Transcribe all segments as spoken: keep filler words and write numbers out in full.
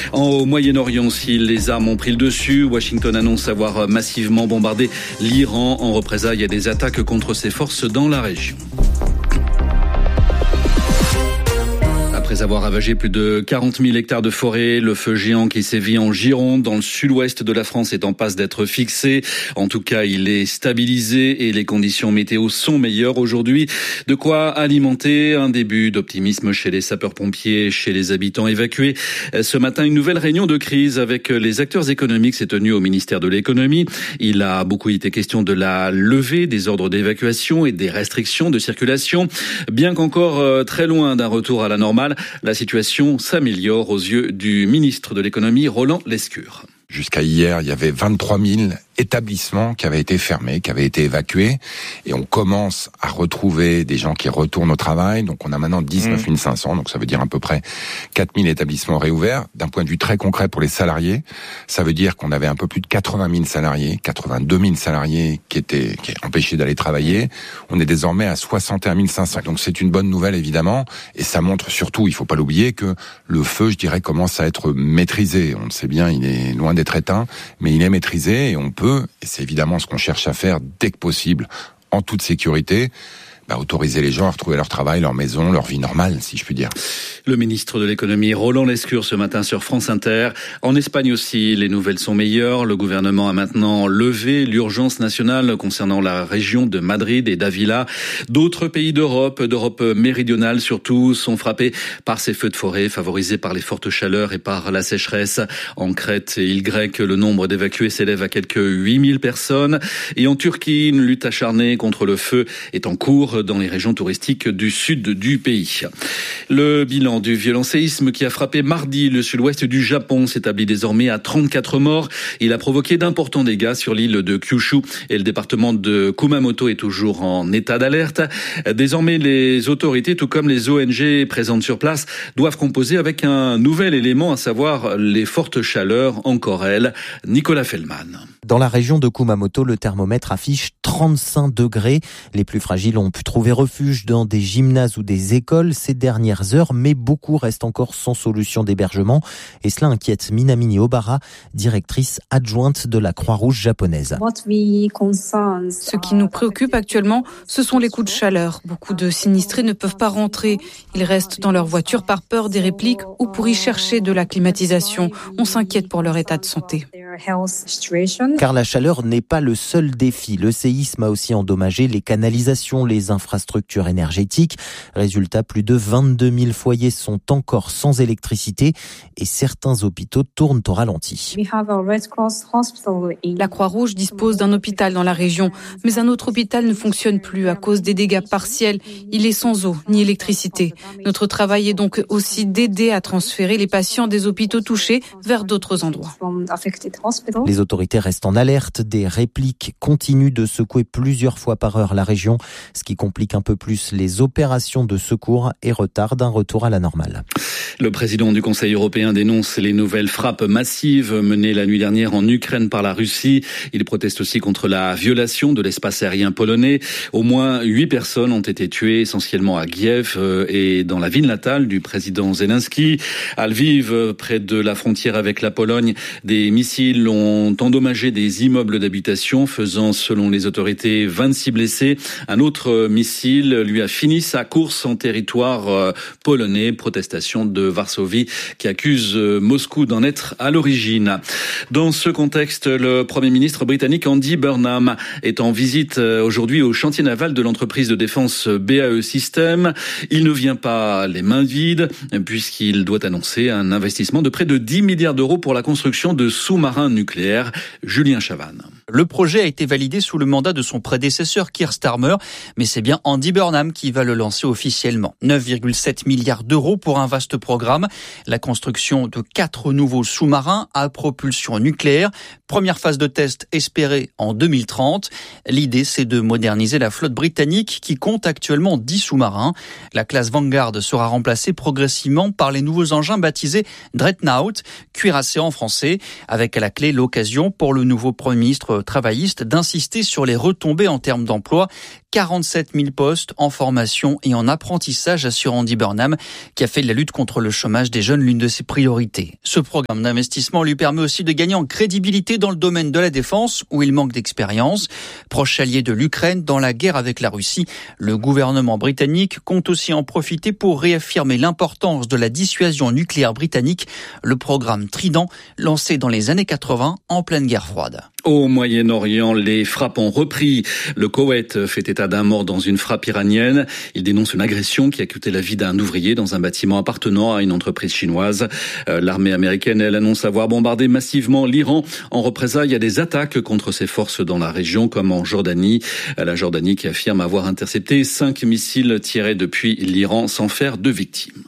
Au Moyen-Orient aussi, les armes ont pris le dessus. Washington annonce avoir massivement bombardé l'Iran en représailles à des attaques contre ses forces dans la région. Après avoir ravagé plus de quarante mille hectares de forêt, le feu géant qui sévit en Gironde, dans le sud-ouest de la France, est en passe d'être fixé. En tout cas, il est stabilisé et les conditions météo sont meilleures aujourd'hui. De quoi alimenter un début d'optimisme chez les sapeurs-pompiers, chez les habitants évacués. Ce matin, une nouvelle réunion de crise avec les acteurs économiques s'est tenue au ministère de l'économie. Il a beaucoup été question de la levée des ordres d'évacuation et des restrictions de circulation. Bien qu'encore très loin d'un retour à la normale, la situation s'améliore aux yeux du ministre de l'économie, Roland Lescure. Jusqu'à hier, il y avait vingt-trois mille établissements qui avaient été fermés, qui avaient été évacués. Et on commence à retrouver des gens qui retournent au travail. Donc on a maintenant dix-neuf mille cinq cents, donc ça veut dire à peu près quatre mille établissements réouverts. D'un point de vue très concret pour les salariés, ça veut dire qu'on avait un peu plus de quatre-vingt mille salariés, quatre-vingt-deux mille salariés qui étaient, qui étaient empêchés d'aller travailler. On est désormais à soixante et un mille cinq cents. Donc c'est une bonne nouvelle évidemment. Et ça montre surtout, il faut pas l'oublier, que le feu, je dirais, commence à être maîtrisé. On le sait bien, il est loin d'être éteint, mais il est maîtrisé et on peut, et c'est évidemment ce qu'on cherche à faire dès que possible, en toute sécurité, bah, autoriser les gens à retrouver leur travail, leur maison, leur vie normale, si je puis dire. Le ministre de l'économie, Roland Lescure, ce matin sur France Inter. En Espagne aussi, les nouvelles sont meilleures. Le gouvernement a maintenant levé l'urgence nationale concernant la région de Madrid et d'Avila. D'autres pays d'Europe, d'Europe méridionale surtout, sont frappés par ces feux de forêt, favorisés par les fortes chaleurs et par la sécheresse. En Crète et île grecque, le nombre d'évacués s'élève à quelques huit mille personnes. Et en Turquie, une lutte acharnée contre le feu est en cours dans les régions touristiques du sud du pays. Le bilan du violent séisme qui a frappé mardi le sud-ouest du Japon s'établit désormais à trente-quatre morts. Il a provoqué d'importants dégâts sur l'île de Kyushu et le département de Kumamoto est toujours en état d'alerte. Désormais, les autorités, tout comme les O N G présentes sur place, doivent composer avec un nouvel élément, à savoir les fortes chaleurs, encore elles. Nicolas Fellman. Dans la région de Kumamoto, le thermomètre affiche trente-cinq degrés. Les plus fragiles ont pu trouver refuge dans des gymnases ou des écoles ces dernières heures, mais beaucoup restent encore sans solution d'hébergement. Et cela inquiète Minamini Obara, directrice adjointe de la Croix-Rouge japonaise. Ce qui nous préoccupe actuellement, ce sont les coups de chaleur. Beaucoup de sinistrés ne peuvent pas rentrer. Ils restent dans leur voiture par peur des répliques ou pour y chercher de la climatisation. On s'inquiète pour leur état de santé. Car la chaleur n'est pas le seul défi. Le séisme a aussi endommagé les canalisations, les infrastructures énergétiques. Résultat, plus de vingt-deux mille foyers sont encore sans électricité et certains hôpitaux tournent au ralenti. La Croix-Rouge dispose d'un hôpital dans la région, mais un autre hôpital ne fonctionne plus à cause des dégâts partiels. Il est sans eau ni électricité. Notre travail est donc aussi d'aider à transférer les patients des hôpitaux touchés vers d'autres endroits. Les autorités restent en alerte. Des répliques continuent de secouer plusieurs fois par heure la région, ce qui complique un peu plus les opérations de secours et retarde un retour à la normale. Le président du Conseil européen dénonce les nouvelles frappes massives menées la nuit dernière en Ukraine par la Russie. Il proteste aussi contre la violation de l'espace aérien polonais. Au moins huit personnes ont été tuées, essentiellement à Kiev et dans la ville natale du président Zelensky. À Lviv, près de la frontière avec la Pologne, des missiles ont endommagé des immeubles d'habitation, faisant, selon les autorités, vingt-six blessés. Un autre missile lui a fini sa course en territoire polonais. Protestation de Varsovie qui accuse Moscou d'en être à l'origine. Dans ce contexte, le Premier ministre britannique Andy Burnham est en visite aujourd'hui au chantier naval de l'entreprise de défense B A E Systems. Il ne vient pas les mains vides puisqu'il doit annoncer un investissement de près de dix milliards d'euros pour la construction de sous-marins nucléaires. Julien Chavannes. Le projet a été validé sous le mandat de son prédécesseur Keir Starmer, mais c'est bien Andy Burnham qui va le lancer officiellement. neuf virgule sept milliards d'euros pour un vaste programme. La construction de quatre nouveaux sous-marins à propulsion nucléaire. Première phase de test espérée en deux mille trente. L'idée, c'est de moderniser la flotte britannique qui compte actuellement dix sous-marins. La classe Vanguard sera remplacée progressivement par les nouveaux engins baptisés Dreadnought, cuirassés en français, avec à la clé l'occasion pour le nouveau Premier ministre travailliste d'insister sur les retombées en termes d'emploi. quarante-sept mille postes en formation et en apprentissage, assure Andy Burnham, qui a fait de la lutte contre le chômage des jeunes l'une de ses priorités. Ce programme d'investissement lui permet aussi de gagner en crédibilité dans le domaine de la défense, où il manque d'expérience. Proche allié de l'Ukraine dans la guerre avec la Russie, le gouvernement britannique compte aussi en profiter pour réaffirmer l'importance de la dissuasion nucléaire britannique, le programme Trident, lancé dans les années quatre-vingts en pleine guerre froide. Au Moyen-Orient, les frappes ont repris. Le Koweït fait état d'un mort dans une frappe iranienne. Il dénonce une agression qui a coûté la vie d'un ouvrier dans un bâtiment appartenant à une entreprise chinoise. L'armée américaine, elle, annonce avoir bombardé massivement l'Iran en représailles à des attaques contre ses forces dans la région, comme en Jordanie. La Jordanie qui affirme avoir intercepté cinq missiles tirés depuis l'Iran sans faire de victimes.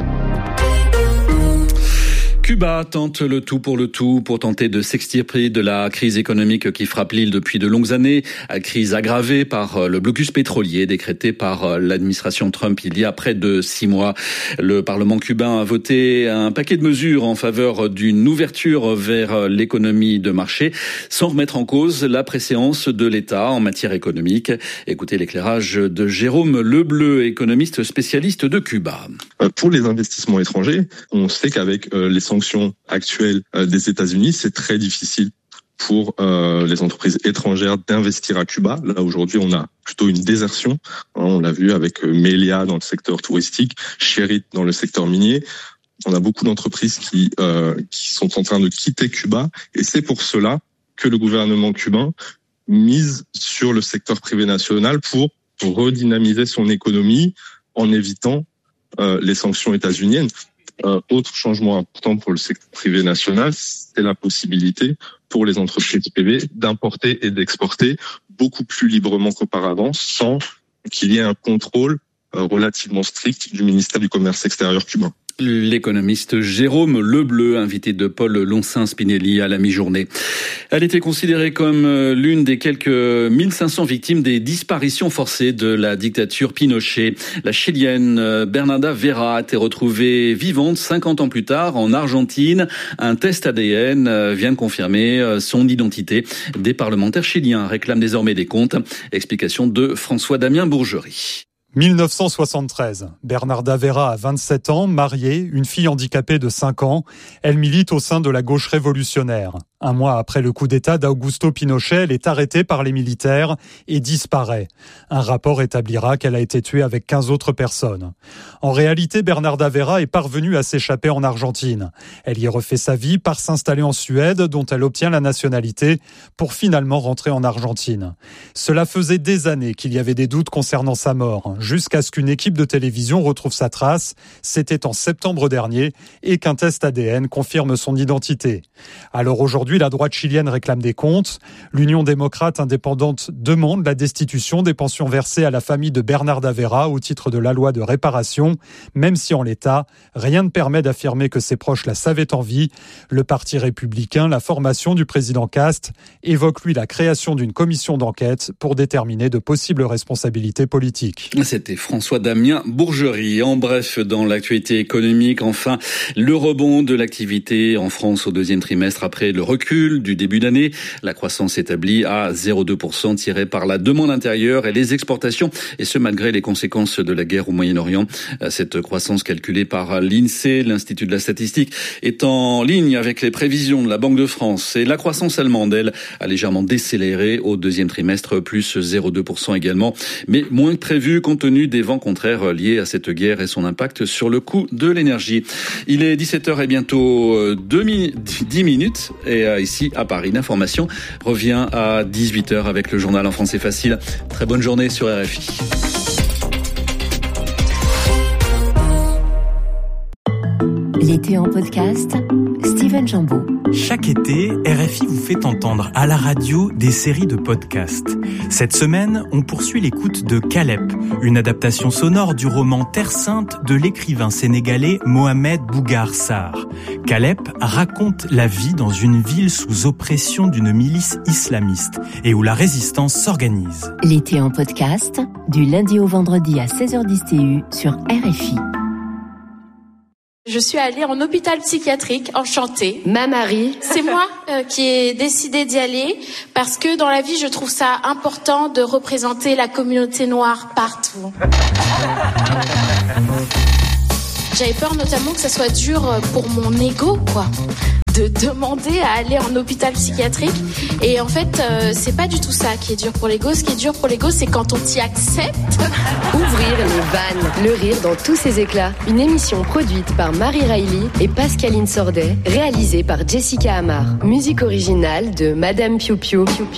Cuba tente le tout pour le tout pour tenter de s'extirper de la crise économique qui frappe l'île depuis de longues années, crise aggravée par le blocus pétrolier décrété par l'administration Trump il y a près de six mois. Le Parlement cubain a voté un paquet de mesures en faveur d'une ouverture vers l'économie de marché sans remettre en cause la préséance de l'État en matière économique. Écoutez l'éclairage de Jérôme Lebleu, économiste spécialiste de Cuba. Pour les investissements étrangers, on sait qu'avec les sanctions actuelles des États-Unis, c'est très difficile pour euh, les entreprises étrangères d'investir à Cuba. Là, aujourd'hui, on a plutôt une désertion. On l'a vu avec Melia dans le secteur touristique, Sherritt dans le secteur minier. On a beaucoup d'entreprises qui, euh, qui sont en train de quitter Cuba. Et c'est pour cela que le gouvernement cubain mise sur le secteur privé national pour redynamiser son économie en évitant euh, les sanctions états-uniennes. Euh, autre changement important pour le secteur privé national, c'est la possibilité pour les entreprises privées d'importer et d'exporter beaucoup plus librement qu'auparavant, sans qu'il y ait un contrôle euh, relativement strict du ministère du Commerce extérieur cubain. L'économiste Jérôme Lebleu, invité de Paul Loncin-Spinelli à la mi-journée. Elle était considérée comme l'une des quelques mille cinq cents victimes des disparitions forcées de la dictature Pinochet. La chilienne Bernarda Vera a été retrouvée vivante cinquante ans plus tard en Argentine. Un test A D N vient de confirmer son identité. Des parlementaires chiliens réclament désormais des comptes. Explication de François-Damien Bourgerie. dix-neuf cent soixante-treize. Bernarda Vera a vingt-sept ans, mariée, une fille handicapée de cinq ans. Elle milite au sein de la gauche révolutionnaire. Un mois après le coup d'État d'Augusto Pinochet, elle est arrêtée par les militaires et disparaît. Un rapport établira qu'elle a été tuée avec quinze autres personnes. En réalité, Bernarda Vera est parvenue à s'échapper en Argentine. Elle y refait sa vie, part s'installer en Suède, dont elle obtient la nationalité, pour finalement rentrer en Argentine. Cela faisait des années qu'il y avait des doutes concernant sa mort, jusqu'à ce qu'une équipe de télévision retrouve sa trace. C'était en septembre dernier, et qu'un test A D N confirme son identité. Alors aujourd'hui, la droite chilienne réclame des comptes. L'Union démocrate indépendante demande la destitution des pensions versées à la famille de Bernarda Vera au titre de la loi de réparation, même si en l'état, rien ne permet d'affirmer que ses proches la savaient en vie. Le Parti républicain, la formation du président Cast, évoque lui la création d'une commission d'enquête pour déterminer de possibles responsabilités politiques. C'était François-Damien Bourgerie. En bref, dans l'actualité économique, enfin, le rebond de l'activité en France au deuxième trimestre après le recul du début d'année. La croissance établie à zéro virgule deux pour cent tirée par la demande intérieure et les exportations, et ce malgré les conséquences de la guerre au Moyen-Orient. Cette croissance calculée par l'INSEE, l'Institut de la statistique, est en ligne avec les prévisions de la Banque de France. Et la croissance allemande, elle, a légèrement décéléré au deuxième trimestre, plus zéro virgule deux pour cent également, mais moins que prévu compte tenu des vents contraires liés à cette guerre et son impact sur le coût de l'énergie. Il est dix-sept heures et bientôt dix minutes, et ici à Paris, l'information revient à dix-huit heures avec le journal En Français Facile. Très bonne journée sur R F I. L'été en podcast, Steven Jambeau. Chaque été, R F I vous fait entendre à la radio des séries de podcasts. Cette semaine, on poursuit l'écoute de Calep, une adaptation sonore du roman Terre Sainte de l'écrivain sénégalais Mohamed Bougar Sarr. Calep raconte la vie dans une ville sous oppression d'une milice islamiste et où la résistance s'organise. L'été en podcast, du lundi au vendredi à seize heures dix T U sur R F I. Je suis allée en hôpital psychiatrique, enchantée. Ma Marie. C'est moi euh, qui ai décidé d'y aller parce que dans la vie, je trouve ça important de représenter la communauté noire partout. J'avais peur notamment que ça soit dur pour mon ego, quoi, de demander à aller en hôpital psychiatrique. Et en fait, euh, c'est pas du tout ça qui est dur pour l'ego. Ce qui est dur pour l'ego, c'est quand on t'y accepte. Ouvrir les vannes, le rire dans tous ses éclats. Une émission produite par Marie Riley et Pascaline Sordet, réalisée par Jessica Amar. Musique originale de Madame Piu Piu.